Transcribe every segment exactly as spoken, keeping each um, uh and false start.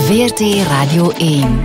V R T Radio één.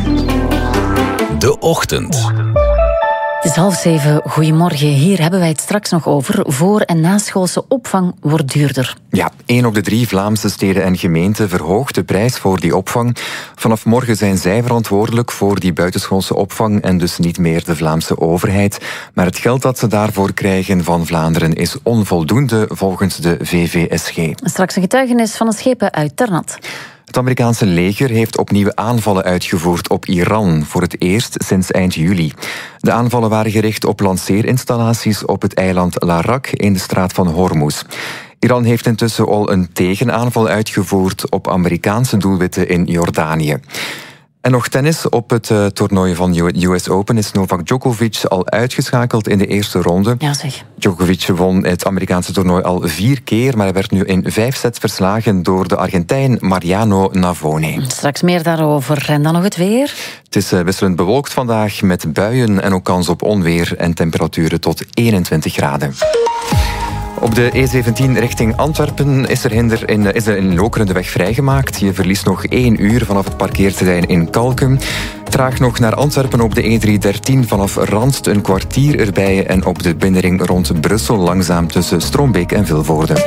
De Ochtend. Het is half zeven. Goedemorgen. Hier hebben wij het straks nog over. Voor- en naschoolse opvang wordt duurder. Ja, één op de drie Vlaamse steden en gemeenten verhoogt de prijs voor die opvang. Vanaf morgen zijn zij verantwoordelijk voor die buitenschoolse opvang en dus niet meer de Vlaamse overheid. Maar het geld dat ze daarvoor krijgen van Vlaanderen is onvoldoende volgens de V V S G. Straks een getuigenis van een schepen uit Ternat. Het Amerikaanse leger heeft opnieuw aanvallen uitgevoerd op Iran, voor het eerst sinds eind juli. De aanvallen waren gericht op lanceerinstallaties op het eiland Larak in de straat van Hormuz. Iran heeft intussen al een tegenaanval uitgevoerd op Amerikaanse doelwitten in Jordanië. En nog tennis. Op het uh, toernooi van U S Open is Novak Djokovic al uitgeschakeld in de eerste ronde. Ja, zeg. Djokovic won het Amerikaanse toernooi al vier keer, maar hij werd nu in vijf sets verslagen door de Argentijn Mariano Navone. Straks meer daarover. En dan nog het weer. Het is uh, wisselend bewolkt vandaag met buien en ook kans op onweer en temperaturen tot eenentwintig graden. Op de E zeventien richting Antwerpen is er, hinder in, is er in Lokeren de weg vrijgemaakt. Je verliest nog één uur vanaf het parkeerterrein in Kalkum. Traag nog naar Antwerpen op de E driehonderddertien vanaf Randst een kwartier erbij. En op de binnenring rond Brussel langzaam tussen Stroombeek en Vilvoorde.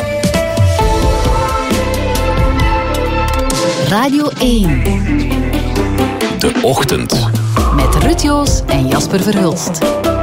Radio één. De Ochtend. Met Ruud Joos en Jasper Verhulst.